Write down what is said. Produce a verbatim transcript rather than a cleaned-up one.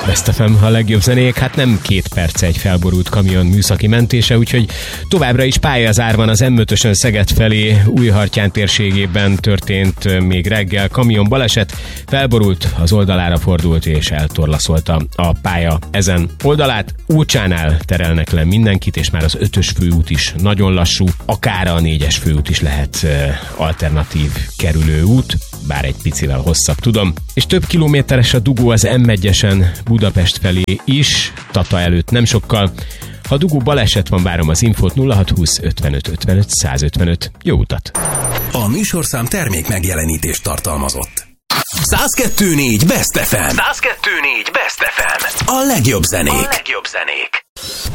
Best ef em, a legjobb zenék, hát nem két perc egy felborult kamion műszaki mentése, úgyhogy továbbra is pályázár van az em ötösön Szeged felé, Újhartyán térségében történt még reggel kamion baleset, felborult, az oldalára fordult és eltorlaszolta a pálya ezen oldalát. Úcsánál terelnek le mindenkit, és már az ötös főút is nagyon lassú, akár a négyes főút is lehet alternatív kerülőút, bár egy picivel hosszabb, tudom. És több kilométeres a dugó az em egyesen Budapest felé is, Tata előtt nem sokkal. Ha dugó baleset van, várom az infót nulla hat húsz ötvenöt ötvenöt százötvenöt. Jó utat! A műsorszám termék megjelenítést tartalmazott. száz kettő négy Best ef em. száz kettő négy Best ef em. A legjobb zenék. A legjobb zenék.